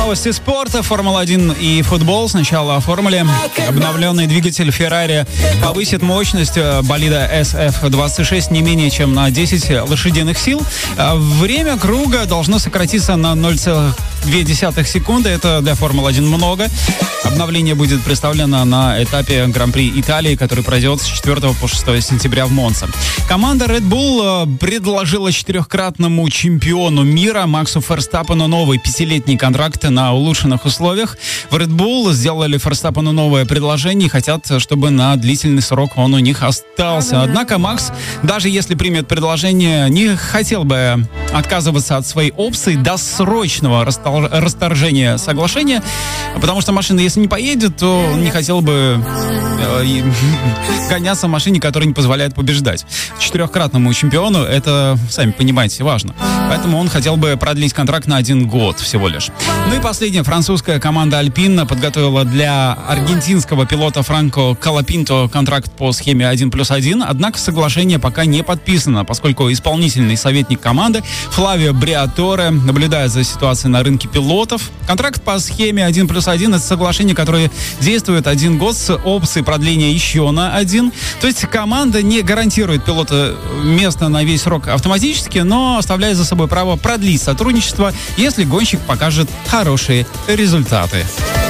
Новости спорта, Формула-1 и футбол. Сначала о формуле. Обновленный двигатель Ferrari повысит мощность болида SF26 не менее чем на 10 лошадиных сил. Время круга должно сократиться на 0,2 секунды. Это для Формулы-1 много. Обновление будет представлено на этапе Гран-при Италии, который пройдет с 4 по 6 сентября в Монце. Команда Red Bull предложила четырехкратному чемпиону мира Максу Ферстаппену новый 5-летний контракт на улучшенных условиях. В Red Bull сделали Ферстаппену новое предложение и хотят, чтобы на длительный срок он у них остался. Однако Макс, даже если примет предложение, не хотел бы отказываться от своей опции до срочного расторжения соглашения, потому что машина, если не поедет, то он не хотел бы гоняться в машине, которая не позволяет побеждать. Четырехкратному чемпиону это, сами понимаете, важно. Поэтому он хотел бы продлить контракт на 1 год всего лишь. Ну и последняя, французская команда Alpine подготовила для аргентинского пилота Франко Колопинто контракт по схеме 1+1, однако соглашение пока не подписано, поскольку исполнительный советник команды Флавио Бриаторе наблюдает за ситуацией на рынке пилотов. Контракт по схеме 1+1 — это соглашение, которое действует 1 год с опцией продления еще на 1. То есть команда не гарантирует пилоту место на весь срок автоматически, но оставляет за собой право продлить сотрудничество, если гонщик покажет хорошие результаты.